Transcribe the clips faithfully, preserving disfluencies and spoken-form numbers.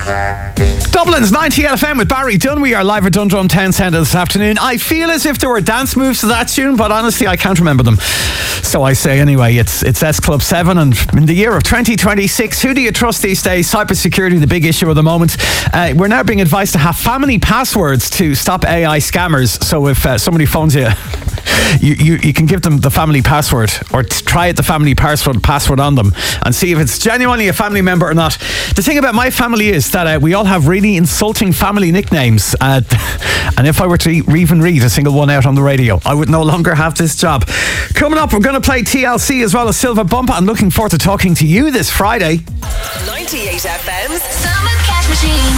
Dublin's ninety-eight F M with Barry Dunn. We are live at Dundrum Town Centre this afternoon. I feel as if there were dance moves to that tune, but honestly I can't remember them. So I say anyway, it's it's S Club seven, and in the year of twenty twenty-six, who do you trust these days? Cybersecurity, the big issue of the moment. Uh, we're now being advised to have family passwords to stop A I scammers. So if uh, somebody phones you, you, you, you can give them the family password, or t- try it the family password, password on them and see if it's genuinely a family member or not. The thing about my family is that uh, we all have really insulting family nicknames, uh, and if I were to even read a single one out on the radio, I would no longer have this job. Coming up, we're going to play T L C as well as Silver Bump. I'm looking forward to talking to you this Friday. ninety-eight F M's Summer Cash Machine.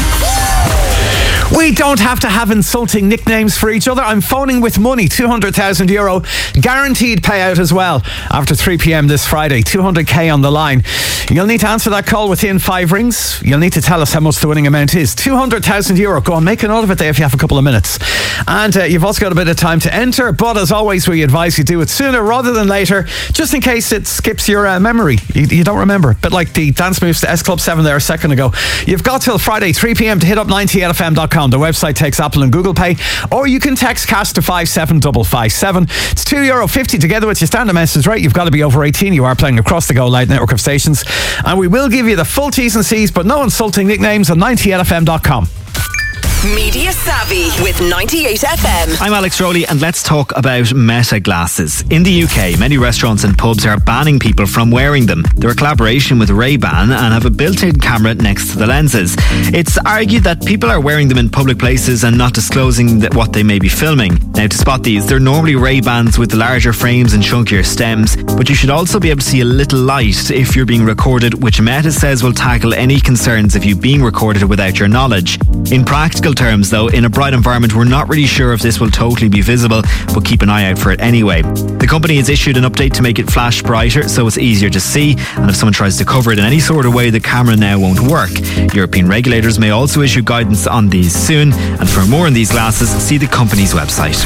We don't have to have insulting nicknames for each other. I'm phoning with money, two hundred thousand euro, guaranteed payout as well. After three p.m. this Friday, two hundred k on the line. You'll need to answer that call within five rings. You'll need to tell us how much the winning amount is. two hundred thousand euro. Go on, make a note of it there if you have a couple of minutes. And uh, you've also got a bit of time to enter, but as always, we advise you do it sooner rather than later, just in case it skips your uh, memory. You, you don't remember. But like the dance moves to S Club seven there a second ago. You've got till Friday, three p.m. to hit up ninety-eight F M dot com. The website takes Apple and Google Pay, or you can text cash to five seven five five seven. It's two euro fifty together with your standard message rate. You've got to be over eighteen. You are playing across the Go Loud network of stations, and we will give you the full T's and C's, but no insulting nicknames on ninety-eight F M dot com. Media Savvy with ninety-eight F M. I'm Alex Rowley, and let's talk about Meta glasses. In the U K, many restaurants and pubs are banning people from wearing them. They're a collaboration with Ray-Ban and have a built-in camera next to the lenses. It's argued that people are wearing them in public places and not disclosing what they may be filming. Now, to spot these, they're normally Ray-Bans with the larger frames and chunkier stems, but you should also be able to see a little light if you're being recorded, which Meta says will tackle any concerns of you being recorded without your knowledge. In practical terms, though, in a bright environment, we're not really sure if this will totally be visible, but keep an eye out for it anyway. The company has issued an update to make it flash brighter so it's easier to see, and if someone tries to cover it in any sort of way, the camera now won't work. European regulators may also issue guidance on these soon, and for more on these glasses, see the company's website.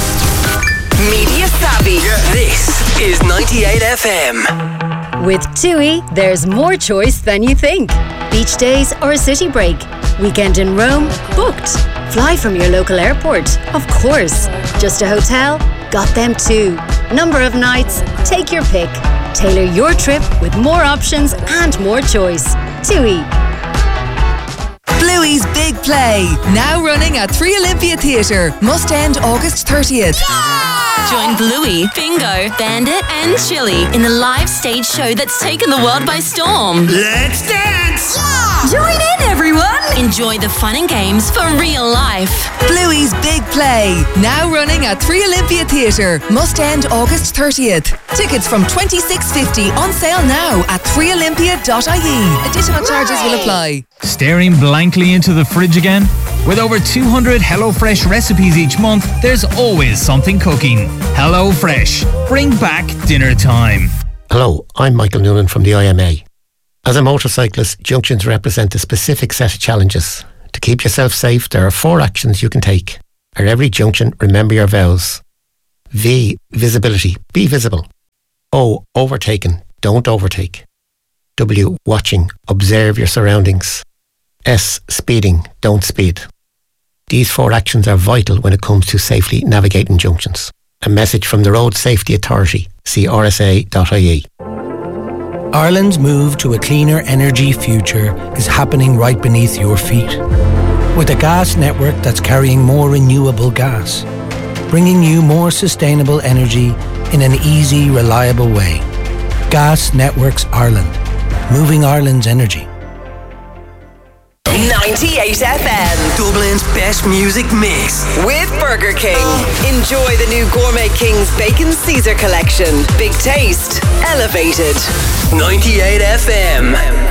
Media Savvy. Yeah. This is ninety-eight F M. With TUI, there's more choice than you think. Beach days or a city break. Weekend in Rome? Booked. Fly from your local airport? Of course. Just a hotel? Got them too. Number of nights? Take your pick. Tailor your trip with more options and more choice. TUI. Bluey's Big Play, now running at Three Olympia Theatre. Must end August thirtieth. Join Bluey, Bingo, Bandit and Chili in the live stage show that's taken the world by storm. Let's dance! Yeah! Join in, everyone! Enjoy the fun and games for real life. Bluey's Big Play, now running at Three Olympia Theatre. Must end August thirtieth. Tickets from twenty-six fifty on sale now at three olympia dot I E. Additional charges will apply. Staring blankly into the fridge again? With over two hundred HelloFresh recipes each month, there's always something cooking. HelloFresh. Bring back dinner time. Hello, I'm Michael Noonan from the I M A. As a motorcyclist, junctions represent a specific set of challenges. To keep yourself safe, there are four actions you can take. At every junction, remember your vows. V, visibility. Be visible. O, overtaken. Don't overtake. W, watching. Observe your surroundings. S, speeding. Don't speed. These four actions are vital when it comes to safely navigating junctions. A message from the Road Safety Authority. See r s a dot I E. Ireland's move to a cleaner energy future is happening right beneath your feet. With a gas network that's carrying more renewable gas, bringing you more sustainable energy in an easy, reliable way. Gas Networks Ireland. Moving Ireland's energy. ninety-eight F M, Dublin's best music mix with Burger King. Enjoy the new Gourmet King's Bacon Caesar collection. Big taste, elevated. ninety-eight F M.